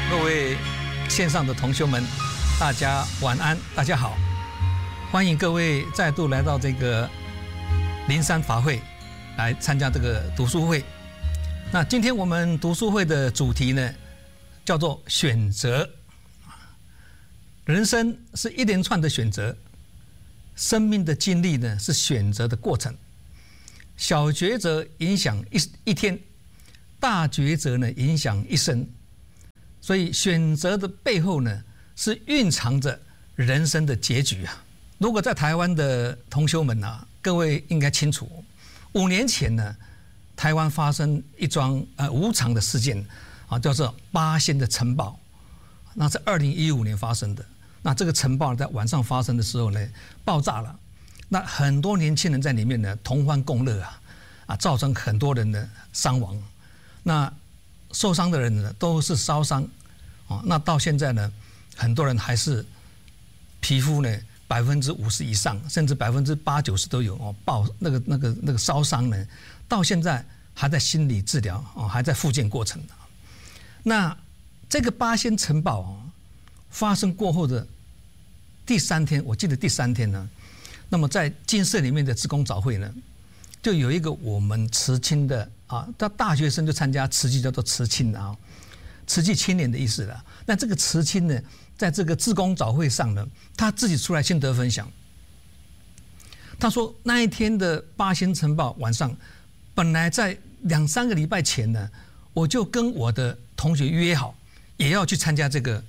各位线上的同学们，大家晚安，大家好，欢迎各位再度来到这个灵山法会来参加这个读书会。那今天我们读书会的主题呢，叫做选择。人生是一连串的选择，生命的经历呢是选择的过程。小抉择影响一天，大抉择呢影响一生。所以选择的背后呢，是蕴藏着人生的结局啊。如果在台湾的同学们啊，各位应该清楚，5年前呢，台湾发生一桩无常的事件啊，叫做八仙的城堡。那是2015年发生的。那这个城堡在晚上发生的时候呢，爆炸了。那很多年轻人在里面呢，同欢共乐啊，造成很多人的伤亡。那受伤的人呢，都是烧伤，那到现在呢，很多人还是皮肤呢50%以上，甚至80%、90%都有那个烧伤呢，到现在还在心理治疗还在复健过程。那这个八仙城堡发生过后的第3天，我记得第3天呢，那么在金舍里面的志工早会呢，就有一个我们慈青的他大学生就参加慈济，叫做慈青啊，慈济青年的意思了。那这个慈青呢，在这个志工早会上呢，他自己出来心得分享。他说那一天的八仙城堡晚上，本来在2-3个礼拜前呢，我就跟我的同学约好，也要去参加这个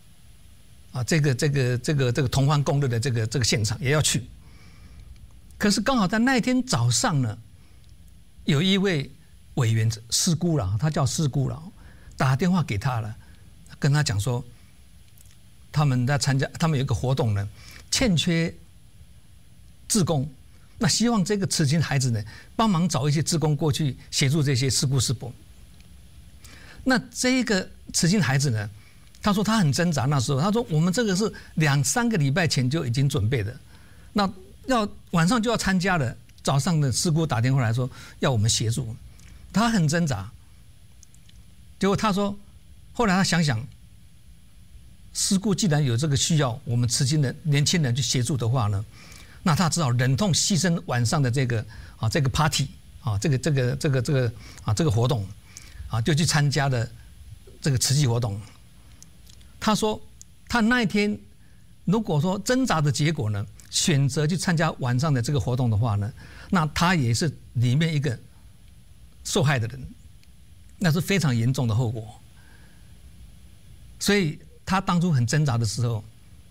同欢共乐的这个现场，也要去。可是刚好在那一天早上呢，有一位委员师姑了，他叫师姑了，打电话给他了，跟他讲说，他们在参加，他们有一个活动呢，欠缺志工，那希望这个慈青孩子呢，帮忙找一些志工过去协助这些师姑师伯。那这个慈青孩子呢，他说他很挣扎，那时候他说我们这个是2-3个礼拜前就已经准备的，那要晚上就要参加了。早上的师姑打电话来说要我们协助，他很挣扎。结果他说，后来他想想，师姑既然有这个需要，我们慈青的年轻人去协助的话呢，那他只好忍痛牺牲晚上的这个 party 这个活动就去参加了这个慈济活动。他说，他那一天如果说挣扎的结果呢，选择去参加晚上的这个活动的话呢，那他也是里面一个受害的人，那是非常严重的后果。所以他当初很挣扎的时候，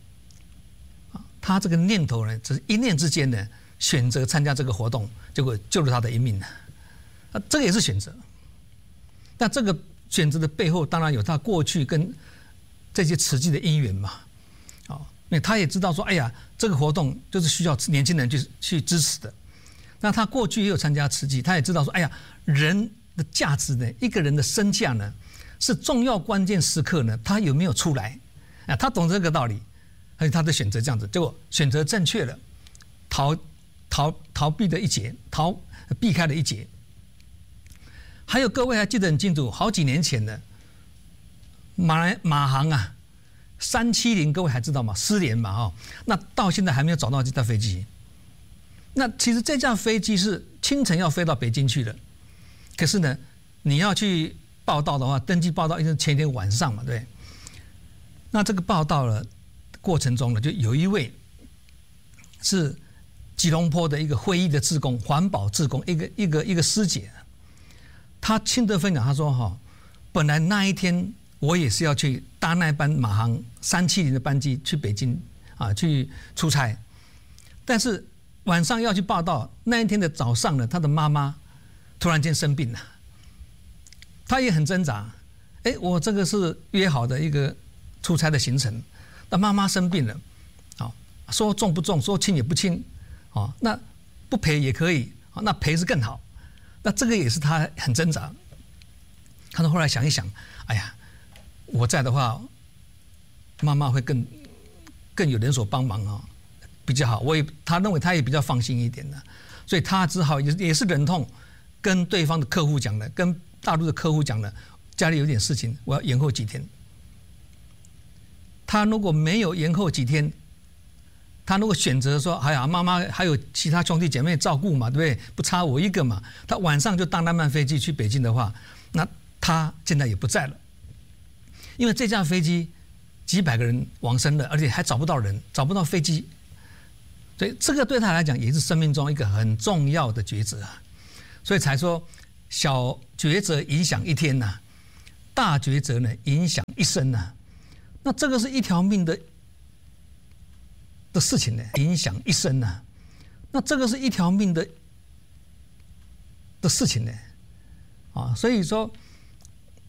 他这个念头呢，只是一念之间呢，选择参加这个活动，结果救了他的一命。这个也是选择。那这个选择的背后，当然有他过去跟这些慈济的因缘嘛。因为他也知道说，哎呀，这个活动就是需要年轻人去支持的。那他过去也有参加慈济，他也知道说，哎呀，人的价值呢，一个人的身价呢，是重要关键时刻呢，他有没有出来他懂这个道理，而且他的选择这样子，结果选择正确了，逃避的一劫，避开了一劫。还有各位还记得很清楚，好几年前的马航370，各位还知道吗？失联嘛那到现在还没有找到这架飞机。那其实这架飞机是清晨要飞到北京去的，可是呢，你要去报到的话，登记报到一定是前一天晚上嘛，对。那这个报到了过程中呢，就有一位是吉隆坡的一个会议的志工，环保志工，一个师姐，她亲自分享，她说本来那一天我也是要去搭那班马航370的班机去北京去出差，但是晚上要去报到，那一天的早上呢，他的妈妈突然间生病了，他也很挣扎，我这个是约好的一个出差的行程，那妈妈生病了，说重不重，说轻也不轻，那不赔也可以，那赔是更好，那这个也是他很挣扎。他说后来想一想，哎呀，我在的话，妈妈会更有人手帮忙比较好。他认为他也比较放心一点的，所以他只好也是忍痛跟对方的客户讲了，跟大陆的客户讲了，家里有点事情，我要延后几天。 他如果没有延后几天，他如果选择说，哎呀，妈妈还有其他兄弟姐妹照顾嘛，对不对？不差我一个嘛。他晚上就搭那班飞机去北京的话，那他现在也不在了，因为这架飞机几百个人往生了，而且还找不到人，找不到飞机，所以这个对他来讲也是生命中一个很重要的抉择啊。所以才说，小抉择影响一天呐，大抉择呢影响一生呐。那这个是一条命的事情呢，影响一生呐。那这个是一条命的事情呢，啊，所以说